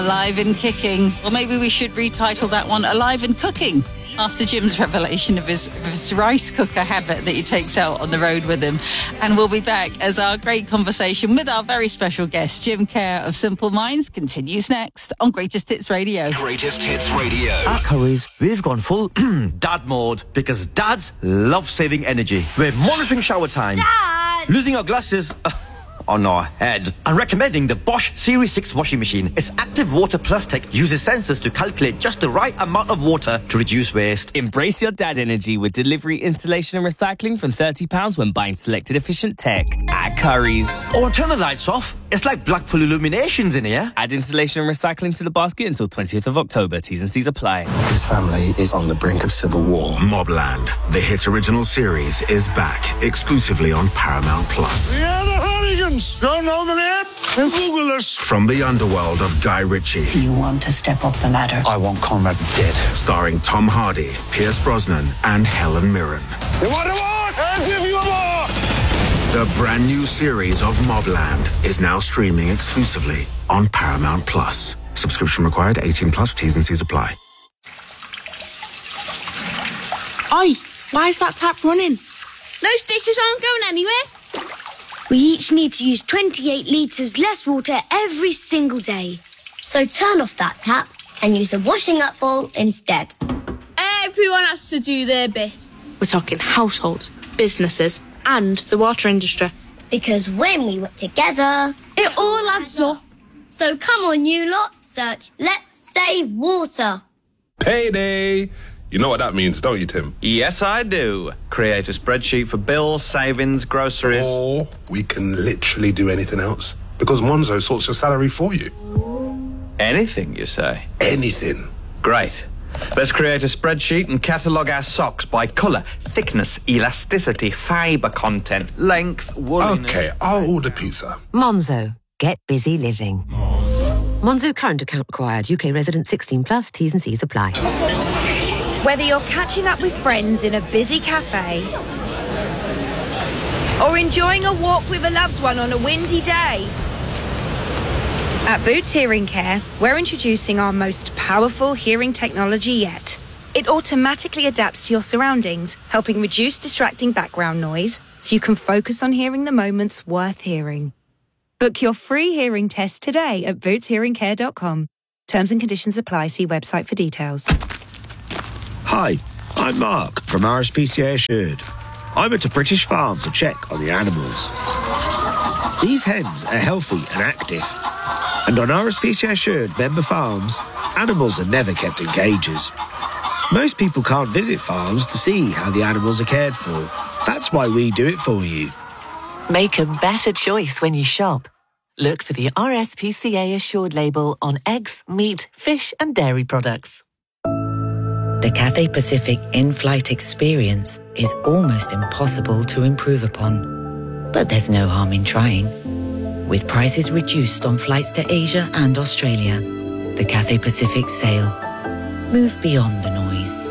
Alive and Kicking. Or maybe we should retitle that one Alive and Cooking, after Jim's revelation of his rice cooker habit that he takes out on the road with him. And we'll be back as our great conversation with our very special guest, Jim Kerr of Simple Minds, continues next on Greatest Hits Radio. Greatest Hits Radio. At Currys, we've gone full dad mode because dads love saving energy. We're monitoring shower time, Dad! losing our glasses on our head, and recommending the Bosch Series 6 washing machine. Its active water plus tech uses sensors to calculate just the right amount of water to reduce waste. Embrace your dad energy with delivery, installation and recycling from £30 when buying selected efficient tech at Currys. Or turn the lights off. It's like Blackpool Illuminations in here. Add installation and recycling to the basket until 20th of October. T's and C's apply. His family is on the brink of civil war. Mobland, the hit original series, is back exclusively on Paramount Plus. Yeah, the Hooligans! Don't know the name? Then Google us. From the underworld of Guy Ritchie. Do you want to step up the ladder? I want Conrad dead. Starring Tom Hardy, Pierce Brosnan, and Helen Mirren. You want a war? I'll give you a war! The brand new series of Mobland is now streaming exclusively on Paramount Plus. Subscription required, 18 plus, T's and C's apply. Oi, why is that tap running? Those dishes aren't going anywhere. We each need to use 28 litres less water every single day. So turn off that tap and use a washing up bowl instead. Everyone has to do their bit. We're talking households, businesses, and the water industry. Because when we work together, it all adds up. So come on, you lot, search Let's Save Water. Payday! You know what that means, don't you, Tim? Yes, I do. Create a spreadsheet for bills, savings, groceries. Or we can literally do anything else, because Monzo sorts your salary for you. Anything, you say? Anything. Great. Let's create a spreadsheet and catalogue our socks by colour, thickness, elasticity, fibre content, length, wooliness... OK, I'll order pizza. Monzo. Get busy living. Monzo current account required. UK resident 16 plus. T's and C's apply. Whether you're catching up with friends in a busy cafe or enjoying a walk with a loved one on a windy day, at Boots Hearing Care, we're introducing our most powerful hearing technology yet. It automatically adapts to your surroundings, helping reduce distracting background noise so you can focus on hearing the moments worth hearing. Book your free hearing test today at bootshearingcare.com. Terms and conditions apply. See website for details. Hi, I'm Mark from RSPCA Assured. I went to British Farm to check on the animals. These hens are healthy and active. And on RSPCA Assured member farms, animals are never kept in cages. Most people can't visit farms to see how the animals are cared for. That's why we do it for you. Make a better choice when you shop. Look for the RSPCA Assured label on eggs, meat, fish and dairy products. The Cathay Pacific in-flight experience is almost impossible to improve upon. But there's no harm in trying. With prices reduced on flights to Asia and Australia, the Cathay Pacific sail. Move beyond the noise.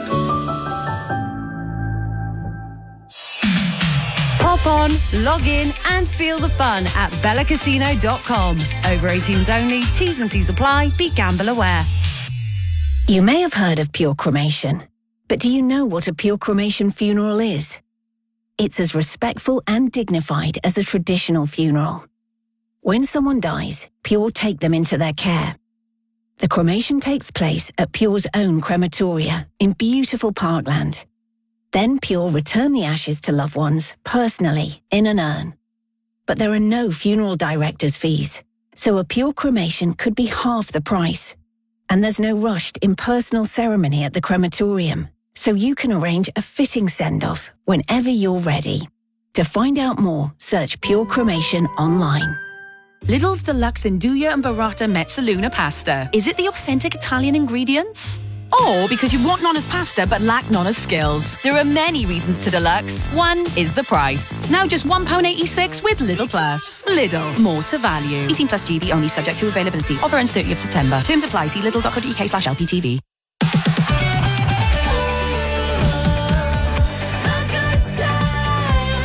Hop on, log in and feel the fun at bellacasino.com. Over 18s only, T's and C's apply, be gamble aware. You may have heard of pure cremation, but do you know what a pure cremation funeral is? It's as respectful and dignified as a traditional funeral. When someone dies, Pure take them into their care. The cremation takes place at Pure's own crematoria in beautiful Parkland. Then Pure return the ashes to loved ones personally in an urn. But there are no funeral director's fees, so a Pure cremation could be half the price. And there's no rushed impersonal ceremony at the crematorium, so you can arrange a fitting send-off whenever you're ready. To find out more, search Pure Cremation online. Lidl's Deluxe Nduja and Burrata Mezzaluna pasta. Is it the authentic Italian ingredients? Or because you want Nonna's pasta but lack Nonna's skills? There are many reasons to Deluxe. One is the price. Now just £1.86 with Lidl Plus. Lidl, more to value. 18 plus GB only, subject to availability. Offer ends 30th of September. Terms apply. See lidl.co.uk/LPTV.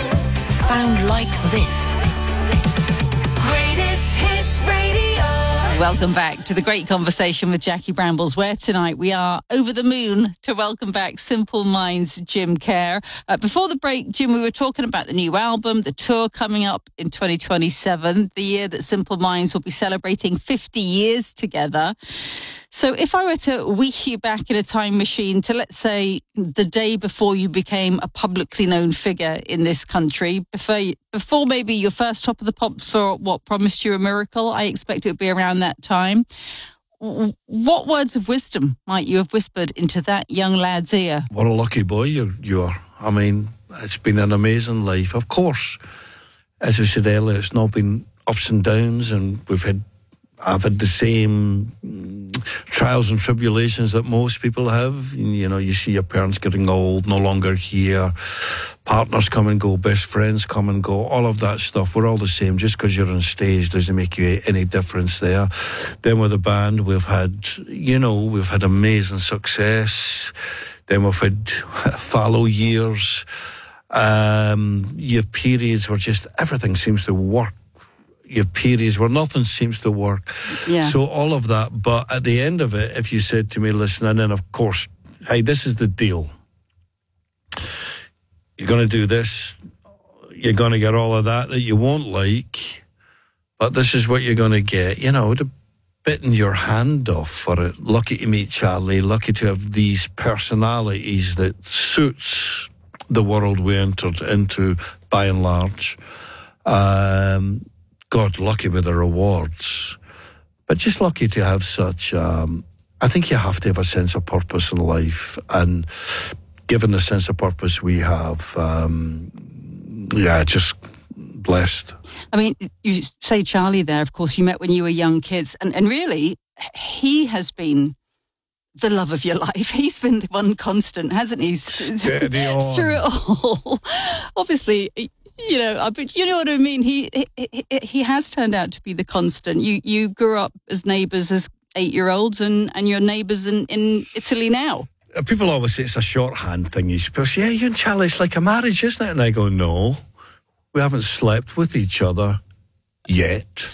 Sound like this. Greatest Hits Radio. Welcome back to the great conversation with Jackie Brambles, where tonight we are over the moon to welcome back Simple Minds' Jim Kerr. Before the break, Jim, we were talking about the new album, the tour coming up in 2027, the year that Simple Minds will be celebrating 50 years together. So if I were to wheel you back in a time machine to, let's say, the day before you became a publicly known figure in this country, before maybe your first Top of the Pops for What Promised You a Miracle, I expect it would be around that time. What words of wisdom might you have whispered into that young lad's ear? What a lucky boy you are. I mean, it's been an amazing life. Of course, as we said earlier, it's not been ups and downs, and I've had the same trials and tribulations that most people have. You know, you see your parents getting old, no longer here, partners come and go, best friends come and go, all of that stuff. We're all the same. Just because you're on stage doesn't make you any difference there. Then with the band, we've had amazing success. Then we've had fallow years. You have periods where just everything seems to work. You have periods where nothing seems to work. Yeah. So all of that. But at the end of it, if you said to me, listen, and then of course, hey, this is the deal. You're going to do this. You're going to get all of that you won't like. But this is what you're going to get. You know, to bitten your hand off for it. Lucky to meet Charlie. Lucky to have these personalities that suits the world we entered into by and large. God, lucky with the rewards, but just lucky to have such, I think you have to have a sense of purpose in life, and given the sense of purpose we have, just blessed. I mean, you say Charlie there, of course, you met when you were young kids, and really, he has been the love of your life. He's been the one constant, hasn't he? Through it all. Obviously, you know, but you know what I mean? He has turned out to be the constant. You grew up as neighbours as 8-year-olds, and you're neighbours in Italy now. People always say it's a shorthand thing. People say, yeah, you and Charlie, it's like a marriage, isn't it? And I go, no, we haven't slept with each other yet.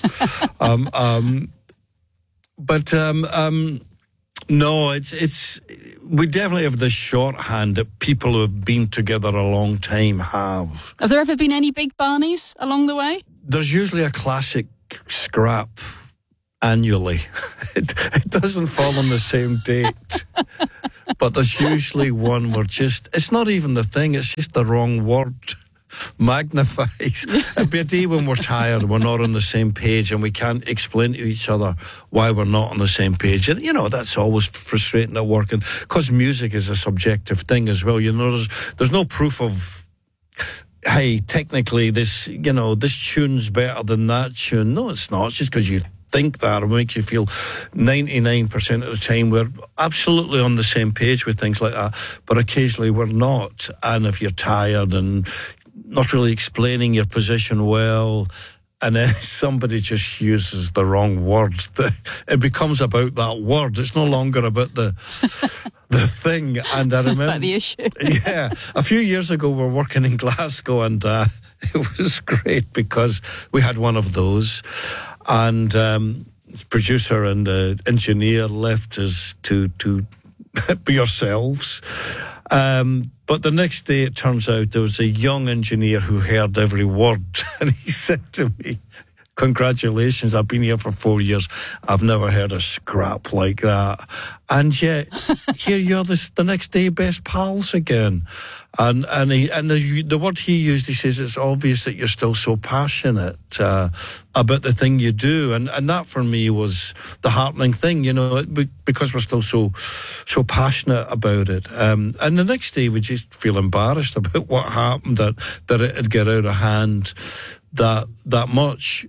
No, it's we definitely have this shorthand that people who have been together a long time have. Have there ever been any big Barneys along the way? There's usually a classic scrap annually. It doesn't fall on the same date. But there's usually one where it's not even the thing, it's just the wrong word. Magnifies. It'd be a day when we're tired, we're not on the same page, and we can't explain to each other why we're not on the same page. And, you know, that's always frustrating at work. And because music is a subjective thing as well, you know, there's no proof of, hey, technically this tune's better than that tune. No, it's not. It's just because you think that, or make you feel 99% of the time we're absolutely on the same page with things like that. But occasionally we're not. And if you're tired and not really explaining your position well, and then somebody just uses the wrong word, it becomes about that word. It's no longer about the thing. And I remember about the issue. Yeah, a few years ago we were working in Glasgow, and it was great because we had one of those, and the producer and the engineer left us to be ourselves. But the next day, it turns out there was a young engineer who heard every word, and he said to me, congratulations, I've been here for 4 years. I've never heard a scrap like that. And yet, here you're the next day best pals again. And the word he used, he says, it's obvious that you're still so passionate about the thing you do. And that for me was the heartening thing, you know, because we're still so passionate about it. And the next day we just feel embarrassed about what happened, that it had got out of hand that much.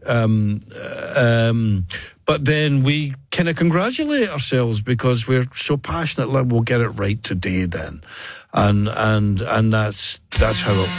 But then we kind of congratulate ourselves because we're so passionate, like, we'll get it right today then. And that's how it